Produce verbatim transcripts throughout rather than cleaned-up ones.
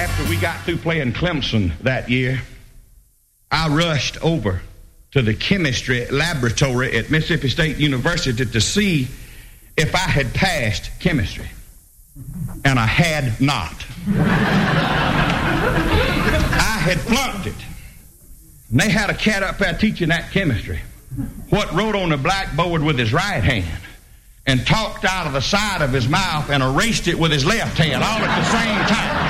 after we got through playing Clemson that year, I rushed over to the chemistry laboratory at Mississippi State University to see if I had passed chemistry. And I had not. I had flunked it. And they had a cat up there teaching that chemistry, what wrote on the blackboard with his right hand and talked out of the side of his mouth and erased it with his left hand all at the same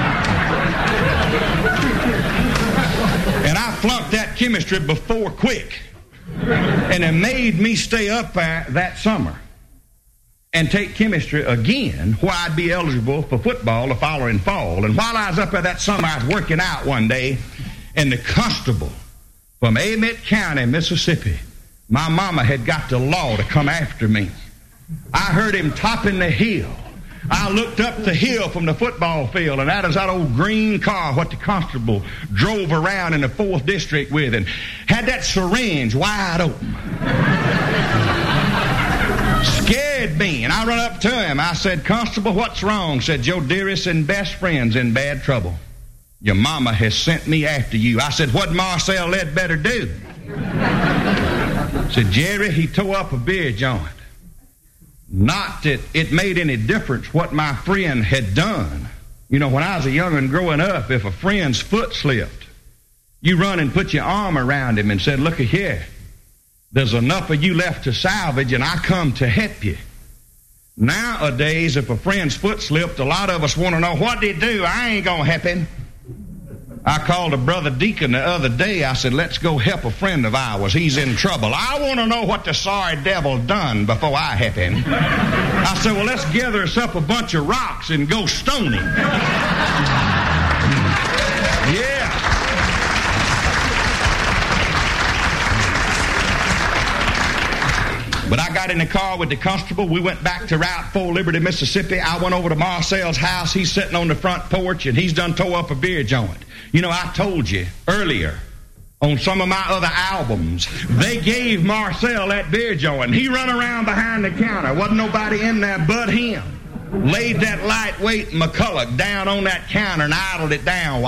time. And I flunked that chemistry before quick. And it made me stay up there that summer and take chemistry again, where I'd be eligible for football the following fall. And while I was up there that summer, I was working out one day, and the constable from Amite County, Mississippi, my mama had got the law to come after me. I heard him topping the hill. I looked up the hill from the football field, and that is that old green car what the constable drove around in the fourth district with, and had that syringe wide open. Scared me, and I run up to him. I said, "Constable, what's wrong?" Said, "Your dearest and best friend's in bad trouble. Your mama has sent me after you." I said, "What'd Marcel Ledbetter do?" Said, "Jerry, he tore up a beer joint. Not that it made any difference what my friend had done. You know, when I was a young'un growing up, if a friend's foot slipped, you run and put your arm around him and said, 'Look here, there's enough of you left to salvage, and I come to help you.' Nowadays, if a friend's foot slipped, a lot of us want to know, what did he do? I ain't going to help him." I called a brother deacon the other day. I said, "Let's go help a friend of ours. He's in trouble. I want to know what the sorry devil done before I help him." I said, "Well, let's gather us up a bunch of rocks and go stone him." Yeah. But I got in the car with the constable. We went back to Route four, Liberty, Mississippi. I went over to Marcel's house. He's sitting on the front porch, and he's done tore up a beer joint. You know, I told you earlier on some of my other albums, they gave Marcel that beer joint. He run around behind the counter. Wasn't nobody in there but him. Laid that lightweight McCulloch down on that counter and idled it down.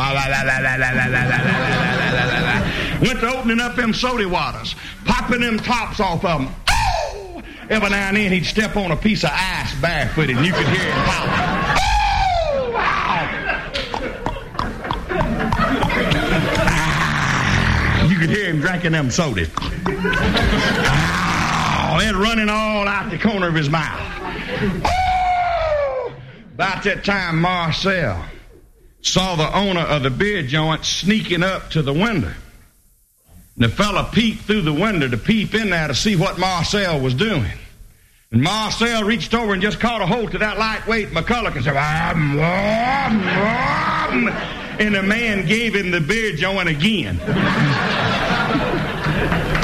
Went to opening up them soda waters, popping them tops off of them. Every now and then he'd step on a piece of ice barefooted, and you could hear him holler. Oh, wow! Ah, you could hear him drinking them sodas. Oh, and running all out the corner of his mouth. Oh! About that time, Marcel saw the owner of the beer joint sneaking up to the window. And the fella peeked through the window to peep in there to see what Marcel was doing. And Marcel reached over and just caught a hold to that lightweight McCulloch and said, "Wom, wom, wom." And the man gave him the beer joint again.